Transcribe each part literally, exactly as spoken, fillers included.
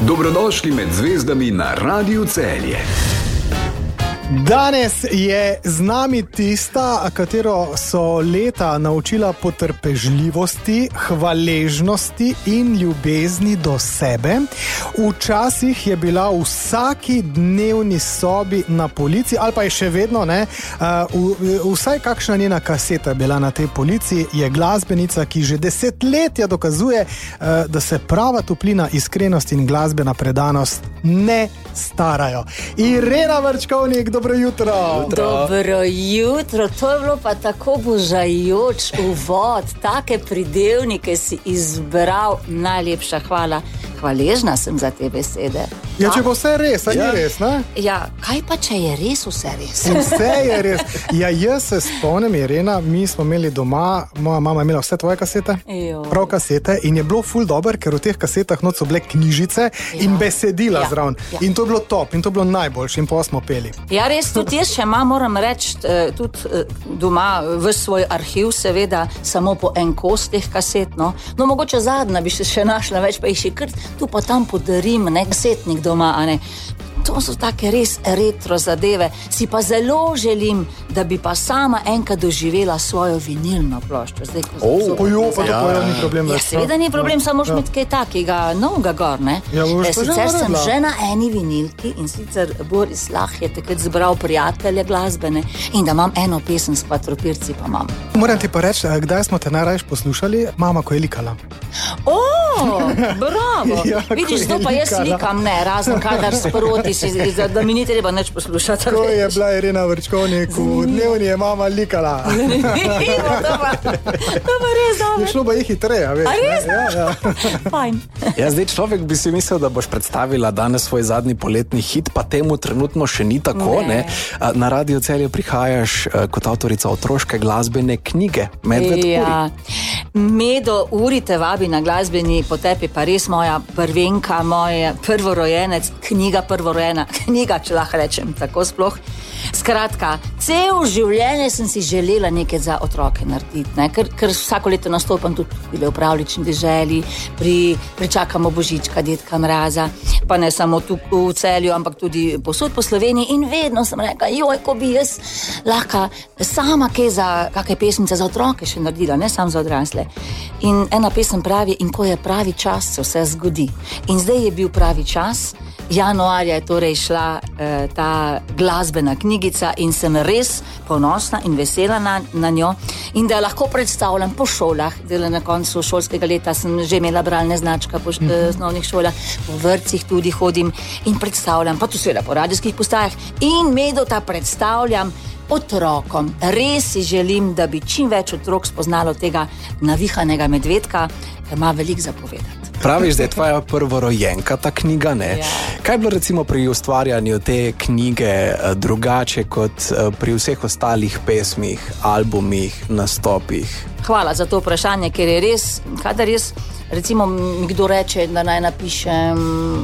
Dobrodošli med zvezdami na Radiu Celje. Danes je z nami tista, katero so leta naučila potrpežljivosti, hvaležnosti in ljubezni do sebe. Včasih je bila v vsaki dnevni sobi na polici, ali pa je še vedno, ne, uh, vsaj kakšna njena kaseta je bila na tej polici, je glasbenica, ki že desetletja dokazuje, uh, da se prava toplina, iskrenost in glasbena predanost ne starajo. Irena Vrčkovnik, dobro jutro. Dobro jutro, to je bilo pa tako božajoč uvod, take pridevnike si izbral, najlepša hvala. Hvaležna sem za te besede. Ja, če bo vse res, a ja. Ni res, ne? Ja, kaj pa, če je res vse res? Vse je res. Ja, jaz se spomnim, Irena, mi smo imeli doma, moja mama je imela vse tvoje kasete, jo. prav kasete, in je bilo ful dober, ker v teh kasetah not so bile knjižice ja. in besedila ja. zraven. Ja. In to je bilo top, in to je bilo najboljše, in pa smo peli. Ja, res, tudi jaz še imam, moram reči, tudi doma v svoj arhiv, seveda, samo po en kos teh kaset, no. No, mogoče zadnja bi se še našla več, pa jih še kar tu pa tam podarim, ne, kasetnik doma, a ne. To so take res retro zadeve. Si pa zelo želim, da bi pa sama enkrat doživela svojo vinilno ploščo. Zdaj, ko oh, pojo, pa to ja. pojo ni problem. Ja, seveda ni problem, ja. samo šmet kaj takega novega gor, ne. Ja, e, sicer sem že na eni vinilki in sicer Boris Lah je takrat zbral prijatelje glasbene in da imam eno pesem s Kvadropirci pa imam. Moram ti pa reči, kdaj smo te najrajš poslušali? Mama, ko je likala. O, bravo! Ja, vidiš, to pa jaz likam, ne, razen kadar sproti si, da mi ni treba nič poslušati. Ko je bila Irena Vrčkovnik, v dnevni je mama likala. Zanimivo, to pa, to pa res dobro. Je šlo pa je hitreje, veš. A res? Ja, ja. Fajn. Ja, zdaj človek bi si mislil, da boš predstavila danes svoj zadnji poletni hit, pa temu trenutno še ni tako, ne. ne? Na Radio Celje prihajaš kot avtorica otroške glasbene knjige Medved ja. Uri. Medo Uri te vabi na glasbeni potepi, pa res moja prvenka, moj prvorojenec, knjiga prvorojena, knjiga, če lahko rečem, tako sploh. Skratka, cel življenje sem si želela nekaj za otroke narediti, ne? Ker, ker vsako leto nastopam tudi bile v pravlični deželi, pri, pričakamo Božička, Dedka Mraza, pa ne samo tu v Celju, ampak tudi posod po Sloveniji in vedno sem rekla, joj, ko bi jaz lahko sama kaj za, kakaj pesmice za otroke še naredila, ne samo za odrasle. In ena pesem pravi, in ko je pravi čas, se vse zgodi. In zdaj je bil pravi čas, januarja je torej šla eh, ta glasbena knjigica in sem res ponosna in vesela na, na njo in da lahko predstavljam po šolah, da na koncu šolskega leta sem že imela bralne značka po mm-hmm. osnovnih šolah, po vrtcih tudi hodim in predstavljam, pa tu seveda po radijskih postajah in Medota predstavljam otrokom. Res si želim, da bi čim več otrok spoznalo tega navihanega medvedka, ki ima veliko zapovedati. Praviš, da je tvoja prvorojenka ta knjiga, ne? Ja. Kaj je bilo recimo pri ustvarjanju te knjige drugače kot pri vseh ostalih pesmih, albumih, nastopih? Hvala za to vprašanje, ker je res, kadar res, recimo mi kdo reče, da naj napišem,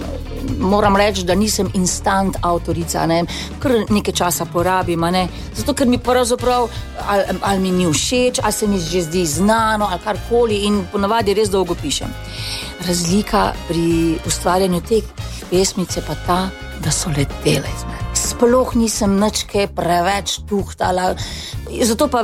moram reči, da nisem instant avtorica, ne, ker nekaj časa porabim, ne, zato ker mi pravzaprav ali, ali mi ni všeč, ali se mi že zdi znano, ali karkoli in ponavadi res dolgo pišem. Razlika pri ustvarjanju te pesmice pa ta, da so letele iz mene. Sploh nisem nič kaj preveč tuhtala, zato pa